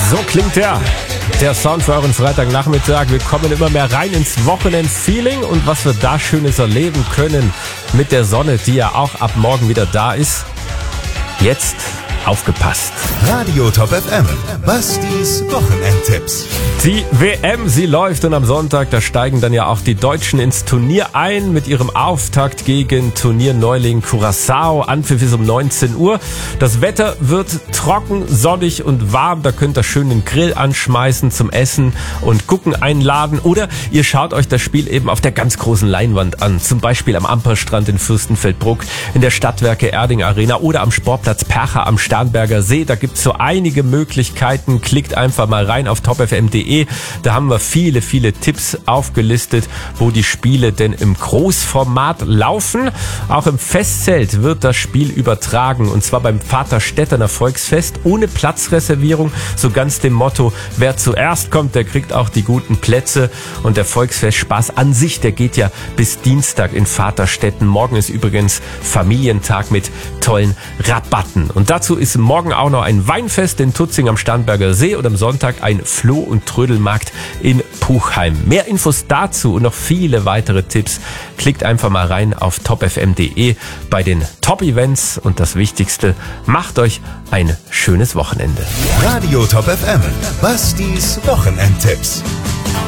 So klingt der Sound für euren Freitagnachmittag. Wir kommen immer mehr rein ins Wochenend-Feeling und was wir da Schönes erleben können mit der Sonne, die ja auch ab morgen wieder da ist. Jetzt aufgepasst. Radio Top FM. Bastis Wochenendtipps. Die WM, sie läuft und am Sonntag, da steigen dann ja auch die Deutschen ins Turnier ein mit ihrem Auftakt gegen Turnierneuling Curaçao. Anpfiff ist um 19 Uhr. Das Wetter wird trocken, sonnig und warm. Da könnt ihr schön den Grill anschmeißen zum Essen und Gucken einladen. Oder ihr schaut euch das Spiel eben auf der ganz großen Leinwand an. Zum Beispiel am Amperstrand in Fürstenfeldbruck, in der Stadtwerke Erding Arena oder am Sportplatz Percha am Starnberger See. Da gibt's so einige Möglichkeiten. Klickt einfach mal rein auf topfm.de. Da haben wir viele Tipps aufgelistet, wo die Spiele denn im Großformat laufen. Auch im Festzelt wird das Spiel übertragen und zwar beim Vaterstätterner Volksfest ohne Platzreservierung, so ganz dem Motto, wer zuerst kommt, der kriegt auch die guten Plätze. Und der Volksfestspaß an sich, der geht ja bis Dienstag in Vaterstetten. Morgen ist übrigens Familientag mit tollen Rabatten. Und dazu ist morgen auch noch ein Weinfest in Tutzing am Starnberger See und am Sonntag ein Floh- und Trödelmarkt in Puchheim. Mehr Infos dazu und noch viele weitere Tipps. Klickt einfach mal rein auf topfm.de bei den Top-Events und das Wichtigste, macht euch ein schönes Wochenende. Radio Top FM. Bastis Wochenendtipps.